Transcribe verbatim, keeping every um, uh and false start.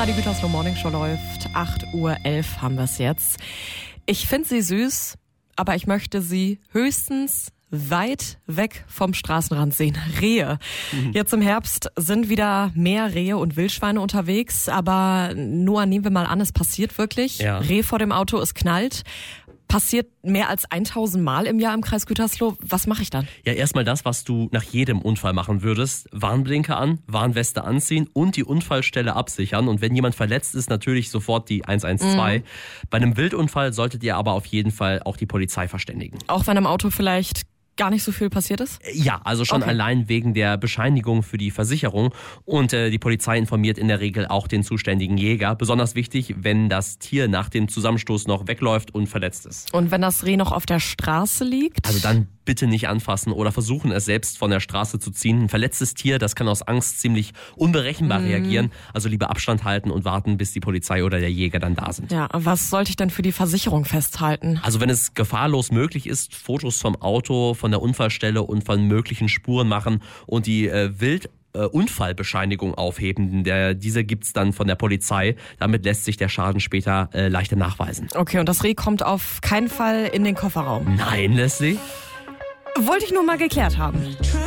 Radio Gütersloh Morning Show läuft. acht Uhr elf haben wir es jetzt. Ich finde sie süß, aber ich möchte sie höchstens weit weg vom Straßenrand sehen. Rehe. Mhm. Jetzt im Herbst sind wieder mehr Rehe und Wildschweine unterwegs, aber Noah, nehmen wir mal an, es passiert wirklich. Ja. Reh vor dem Auto, es knallt. Passiert mehr als tausend Mal im Jahr im Kreis Gütersloh. Was mache ich dann? Ja, erstmal das, was du nach jedem Unfall machen würdest. Warnblinker an, Warnweste anziehen und die Unfallstelle absichern. Und wenn jemand verletzt ist, natürlich sofort die eins eins zwei. Mhm. Bei einem Wildunfall solltet ihr aber auf jeden Fall auch die Polizei verständigen. Auch wenn im Auto vielleicht gar nicht so viel passiert ist? Ja, also schon okay. Allein wegen der Bescheinigung für die Versicherung. Und äh, die Polizei informiert in der Regel auch den zuständigen Jäger. Besonders wichtig, wenn das Tier nach dem Zusammenstoß noch wegläuft und verletzt ist. Und wenn das Reh noch auf der Straße liegt? Also dann bitte nicht anfassen oder versuchen, es selbst von der Straße zu ziehen. Ein verletztes Tier, das kann aus Angst ziemlich unberechenbar mm. reagieren. Also lieber Abstand halten und warten, bis die Polizei oder der Jäger dann da sind. Ja, was sollte ich denn für die Versicherung festhalten? Also wenn es gefahrlos möglich ist, Fotos vom Auto, von der Unfallstelle und von möglichen Spuren machen und die äh, Wild Unfallbescheinigung aufheben. Der, diese gibt's dann von der Polizei. Damit lässt sich der Schaden später äh, leichter nachweisen. Okay, und das Reh kommt auf keinen Fall in den Kofferraum? Nein, Leslie. Wollte ich nur mal geklärt haben.